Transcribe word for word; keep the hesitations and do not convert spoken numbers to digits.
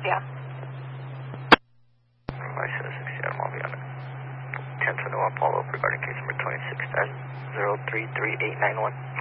Yeah. I said six Seattle, I'll be on it. ten twenty-one, follow up regarding case number twenty-six dash zero three three eight nine one.